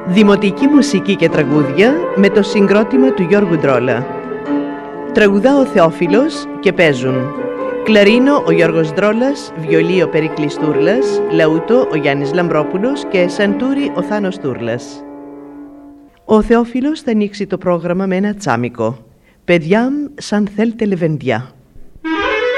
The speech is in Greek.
Δημοτική μουσική και τραγούδια με το συγκρότημα του Γιώργου Ντρόλα. Τραγουδά ο Θεόφιλος και παίζουν κλαρίνο ο Γιώργος Ντρόλας, βιολί ο Περίκλης Τούρλας, λαούτο ο Γιάννης Λαμπρόπουλος και σαντούρι ο Θάνος Τούρλας. Ο Θεόφιλος θα ανοίξει το πρόγραμμα με ένα τσάμικο. «Παιδιάμ σαν θέλτε λεβεντιά».